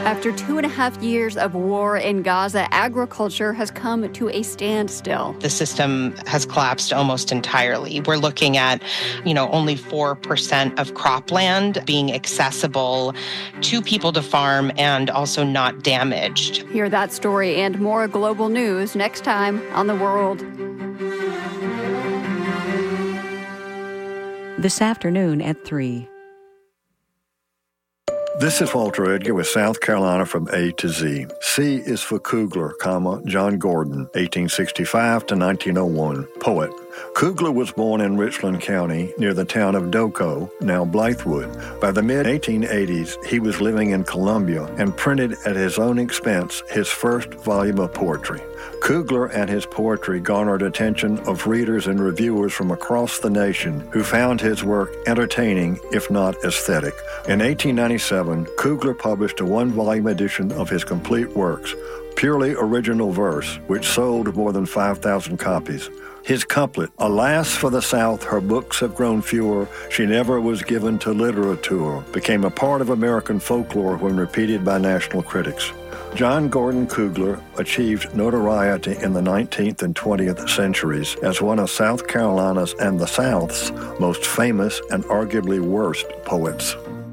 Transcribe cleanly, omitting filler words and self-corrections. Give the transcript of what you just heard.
After 2.5 years of war in Gaza, agriculture has come to a standstill. The system has collapsed almost entirely. We're looking at, only 4% of cropland being accessible to people to farm and also not damaged. Hear that story and more global news next time on The World. This afternoon at 3. This is Walter Edgar with South Carolina from A to Z. C is for Kugler, John Gordon, 1865 to 1901, poet. Kugler was born in Richland County near the town of Doco, now Blythewood. By the mid-1880s, he was living in Columbia and printed at his own expense his first volume of poetry. Kugler and his poetry garnered attention of readers and reviewers from across the nation who found his work entertaining, if not aesthetic. In 1897, Kugler published a one-volume edition of his complete works, purely original verse, which sold more than 5,000 copies. His couplet, "Alas for the South, her books have grown fewer, she never was given to literature," became a part of American folklore when repeated by national critics. John Gordon Kugler achieved notoriety in the 19th and 20th centuries as one of South Carolina's and the South's most famous and arguably worst poets.